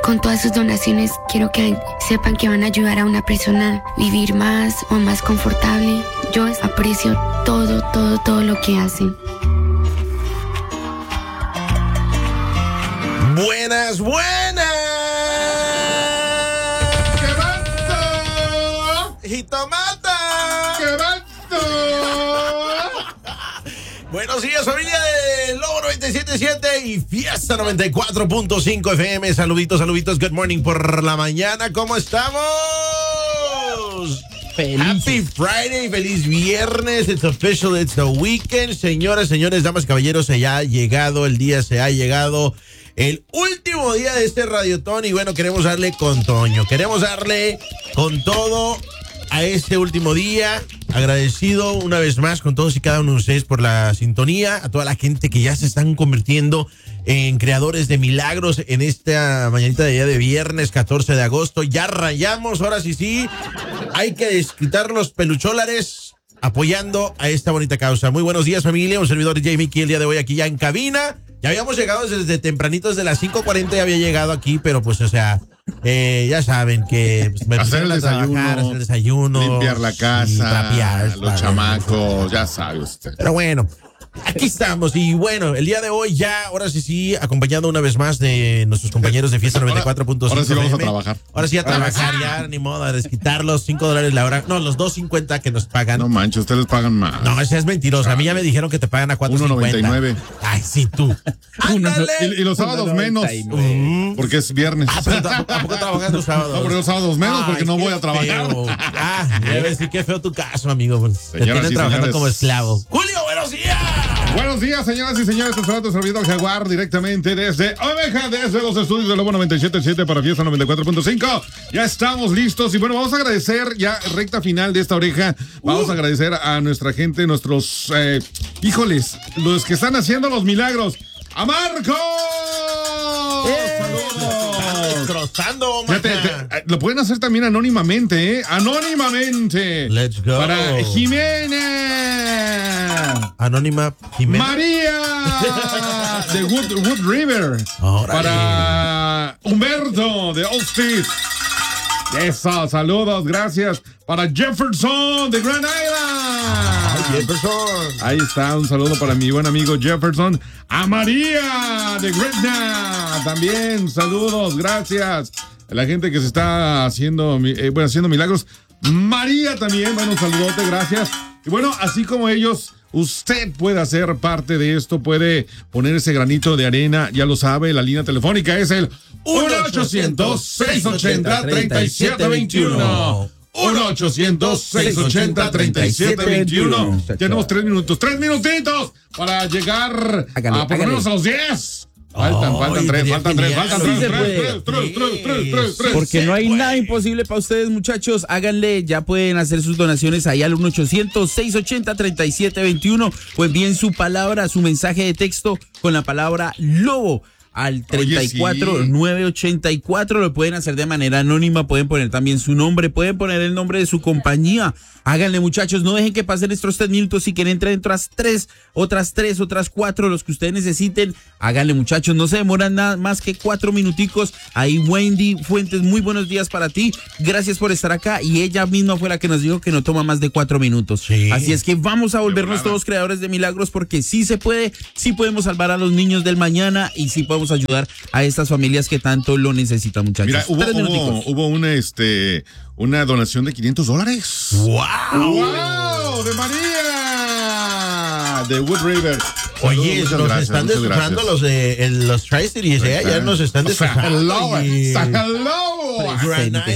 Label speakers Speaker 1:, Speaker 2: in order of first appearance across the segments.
Speaker 1: con todas sus donaciones quiero que sepan que van a ayudar a una persona a vivir más o más confortable. Yo aprecio todo lo que hacen.
Speaker 2: Buenas.
Speaker 3: ¡Qué vasto!
Speaker 2: ¡Jitomata!
Speaker 3: ¡Qué vasto!
Speaker 2: Buenos días, familia de Lobo 97.7 y Fiesta 94.5 FM. Saluditos. Good morning por la mañana. ¿Cómo estamos?
Speaker 4: Feliz.
Speaker 2: Happy Friday, feliz viernes. It's official, it's the weekend. Señoras, señores, damas y caballeros, se ha llegado el último día de este Radiotón y bueno, queremos darle con Toño. Queremos darle con todo a este último día. Agradecido una vez más con todos y cada uno de ustedes por la sintonía, a toda la gente que ya se están convirtiendo en creadores de milagros en esta mañanita de día de viernes 14 de agosto. Ya rayamos, ahora sí, hay que desquitar los pelucholares apoyando a esta bonita causa. Muy buenos días, familia, un servidor J. Mickey el día de hoy aquí ya en cabina. Ya habíamos llegado desde tempranito, desde las 5:40 ya había llegado aquí, pero pues, o sea, ya saben que pues, me
Speaker 3: hacer el desayuno, limpiar la casa,
Speaker 2: trapear,
Speaker 3: los chamacos, ya sabe usted.
Speaker 2: Pero bueno, aquí estamos y bueno, el día de hoy ya, ahora sí, acompañado una vez más de nuestros compañeros de Fiesta 94.5.
Speaker 3: Ahora sí vamos a trabajar.
Speaker 2: Ahora sí a trabajar, ya ni modo, a desquitar los $5 la hora. No, los $2.50 que nos pagan.
Speaker 3: No manches, ustedes les pagan más.
Speaker 2: No, esa es mentirosa. A mí ya me dijeron que te pagan a $4.50.
Speaker 3: 1.99.
Speaker 2: Ay, sí, tú.
Speaker 3: Y los sábados menos, porque es viernes.
Speaker 2: ¿Tampoco trabajas los sábados?
Speaker 3: No, porque los sábados menos, porque no voy a trabajar.
Speaker 2: Debe decir qué feo tu caso, amigo. Pues, te
Speaker 3: Señoras
Speaker 2: tienen
Speaker 3: y
Speaker 2: trabajando
Speaker 3: señores.
Speaker 2: como esclavo. Julio, buenos días.
Speaker 3: Buenos días, señoras y señores. Te saluda tu servidor Jaguar directamente desde Oveja, desde los estudios de Lobo 97.7 para Fiesta 94.5. Ya estamos listos y bueno, vamos a agradecer ya recta final de esta oreja. Vamos a agradecer a nuestra gente, nuestros híjoles, los que están haciendo los milagros. ¡A Marco! ¡Saludos!
Speaker 2: Destrozando,
Speaker 3: Lo pueden hacer también anónimamente, ¿eh? Anónimamente.
Speaker 2: Let's go.
Speaker 3: Para Jimena.
Speaker 2: Anónima Jimena.
Speaker 3: María de Wood River.
Speaker 2: Órale.
Speaker 3: Para Humberto de Allstate. Eso, saludos, gracias. Para Jefferson de Grand Island.
Speaker 2: Jefferson.
Speaker 3: Ahí está, un saludo para mi buen amigo Jefferson. A María de Gretna. También, saludos, gracias. A la gente que se está haciendo, haciendo milagros. María también, bueno, un saludote, gracias. Y bueno, así como ellos, usted puede hacer parte de esto, puede poner ese granito de arena, ya lo sabe, la línea telefónica es el 1-800-680-3721. 1-800-680-3721. Tenemos 3 minutos, 3 minutitos para llegar a por lo menos a los 10. Faltan tres.
Speaker 4: Porque no hay nada imposible para ustedes, muchachos. Háganle, ya pueden hacer sus donaciones ahí al 1-800-680-3721 o envíen su palabra, su mensaje de texto con la palabra Lobo al 34984. Lo pueden hacer de manera anónima, pueden poner también su nombre, pueden poner el nombre de su compañía. Háganle, muchachos, no dejen que pasen estos 3 minutos. Si quieren entrar otras 4, los que ustedes necesiten, háganle, muchachos, no se demoran nada más que 4 minuticos. Ahí Wendy Fuentes, muy buenos días para ti, gracias por estar acá, y ella misma fue la que nos dijo que no toma más de 4 minutos.
Speaker 2: Sí.
Speaker 4: Así es que vamos a volvernos todos creadores de milagros, porque sí se puede, sí podemos salvar a los niños del mañana y sí podemos ayudar a estas familias que tanto lo necesitan, muchachos.
Speaker 3: Mira, hubo una donación de $500. ¡Wow! ¡De María! De Wood River.
Speaker 2: Oye, nos están destrozando los Tri-Cities, ya nos están destrozando.
Speaker 3: ¡Hello!
Speaker 2: Grand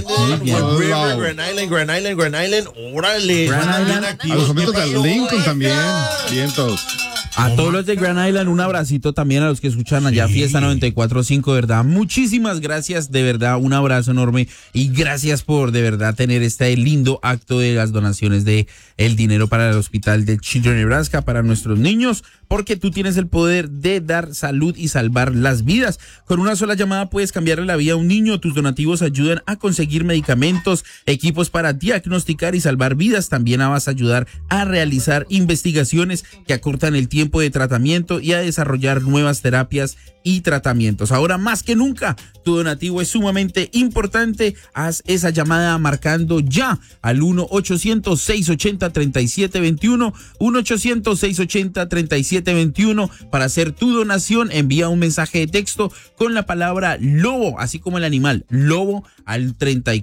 Speaker 2: Island, órale.
Speaker 3: A los amigos de Lincoln también, vientos.
Speaker 4: A todos los de Grand Island, un abracito también a los que escuchan allá Fiesta 94.5, ¿verdad? Muchísimas gracias, de verdad, un abrazo enorme y gracias por, de verdad, tener este lindo acto de las donaciones de el dinero para el Hospital de Children Nebraska, para nuestros niños, porque tú tienes el poder de dar salud y salvar las vidas. Con una sola llamada puedes cambiarle la vida a un niño. Tus donativos ayudan a conseguir medicamentos, equipos para diagnosticar y salvar vidas. También vas a ayudar a realizar investigaciones que acortan el tiempo de tratamiento y a desarrollar nuevas terapias y tratamientos. Ahora más que nunca, tu donativo es sumamente importante. Haz esa llamada marcando ya al 1-800-680-3721, 1-800-680-3721 para hacer tu donación. Envía un mensaje de texto con la palabra lobo, así como el animal lobo, al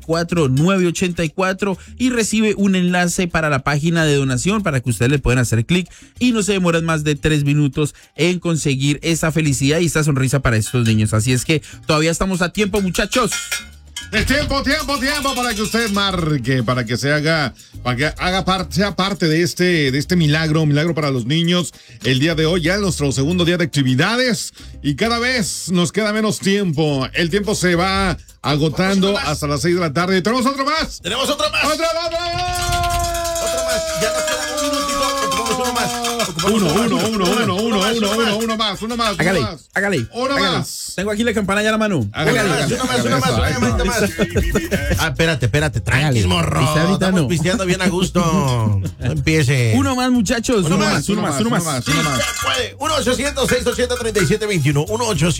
Speaker 4: 34984 y recibe un enlace para la página de donación para que ustedes le puedan hacer clic y no se demoran más de 3 minutos en conseguir esa felicidad y esta sonrisa para estos niños. Así es que todavía estamos a tiempo, muchachos.
Speaker 3: Es tiempo para que usted marque, para que sea parte de este milagro para los niños. El día de hoy ya nuestro segundo día de actividades y cada vez nos queda menos tiempo. El tiempo se va agotando hasta las 6 de la tarde. ¿Tenemos otro más?
Speaker 2: ¡Tenemos otro más!
Speaker 3: ¡Otro más!
Speaker 2: Ya nos queda un minutito. Ocupamos uno más.
Speaker 3: Uno más.
Speaker 4: Hágale.
Speaker 3: Uno más.
Speaker 4: Tengo aquí la campana ya a la mano.
Speaker 2: Una llamadita más. Espérate. Tranquilo, morro. Estamos pisteando bien a gusto. No empiece.
Speaker 4: Uno más, muchachos. Uno más.
Speaker 2: Sí, se puede. 1-800-680-3721.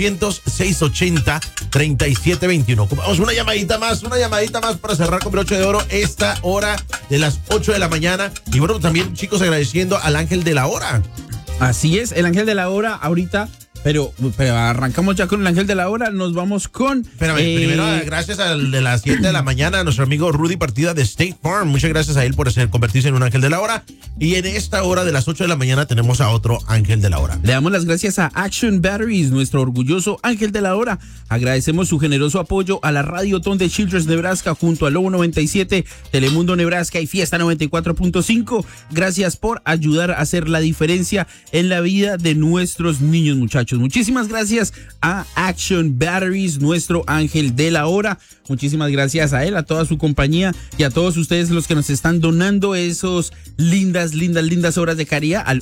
Speaker 2: 1-800-680-3721. Ocupamos una llamadita más para cerrar con broche de oro esta hora de las 8 de la mañana. Y bueno, también, chicos, agradeciendo al ángel de la hora.
Speaker 4: Así es, el ángel de la hora ahorita, pero arrancamos ya con el ángel de la hora, nos vamos con...
Speaker 2: Espérame, primero gracias al de las 7 de la mañana, a nuestro amigo Rudy Partida de State Farm. Muchas gracias a él por convertirse en un ángel de la hora. Y en esta hora de las 8 de la mañana tenemos a otro ángel de la hora.
Speaker 4: Le damos las gracias a Action Batteries, nuestro orgulloso ángel de la hora. Agradecemos su generoso apoyo a la Radiotón de Childress Nebraska junto a Lobo 97, Telemundo Nebraska y Fiesta 94.5. Gracias por ayudar a hacer la diferencia en la vida de nuestros niños, muchachos. Muchísimas gracias a Action Batteries, nuestro ángel de la hora. Muchísimas gracias a él, a toda su compañía y a todos ustedes los que nos están donando esos lindas horas de caridad al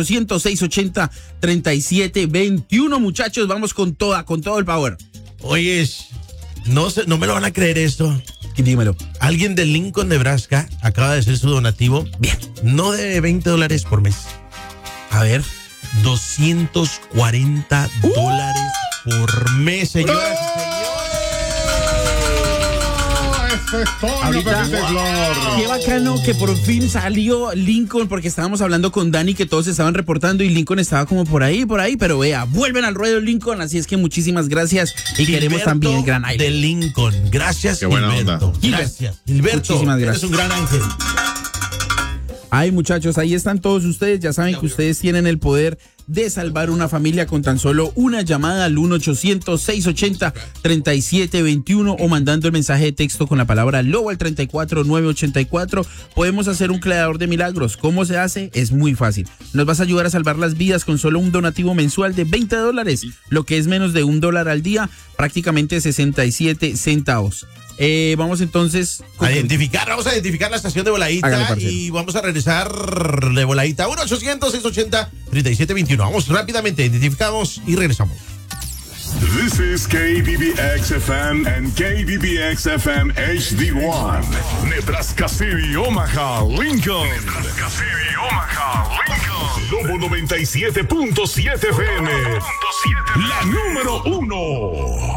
Speaker 4: 1-800-680-3721. Muchachos, vamos con todo el power.
Speaker 2: Oye, no me lo van a creer esto.
Speaker 4: Dímelo.
Speaker 2: Alguien de Lincoln, Nebraska, acaba de hacer su donativo. Bien. No de $20 por mes.
Speaker 4: A ver.
Speaker 2: $240 por mes, señoras y señores.
Speaker 4: Qué bacano que por fin salió Lincoln, porque estábamos hablando con Dani que todos se estaban reportando y Lincoln estaba como por ahí, pero vea, vuelven al ruedo Lincoln, así es que muchísimas gracias y queremos también el gran aire
Speaker 2: de Lincoln. Gracias,
Speaker 3: qué buena
Speaker 2: Gilberto.
Speaker 3: Onda.
Speaker 2: Gracias, Gilberto.
Speaker 4: Muchísimas gracias.
Speaker 2: Eres un gran ángel.
Speaker 4: Ay, muchachos, ahí están todos ustedes. Ya saben que ustedes tienen el poder de salvar una familia con tan solo una llamada al 1-800-680-3721 o mandando el mensaje de texto con la palabra lobo al 34984. Podemos hacer un creador de milagros. ¿Cómo se hace? Es muy fácil. Nos vas a ayudar a salvar las vidas con solo un donativo mensual de $20, lo que es menos de $1 al día, prácticamente 67 centavos. Vamos entonces
Speaker 2: vamos a identificar la estación de voladita y vamos a regresar de voladita 1-800-680-3721. Vamos rápidamente, identificamos y regresamos.
Speaker 5: This is KBBX-FM and KBBX-FM HD1. Nebraska City, Omaha, Lincoln. Nebraska City, Omaha, Lincoln. Lobo 97.7 FM. La número 1.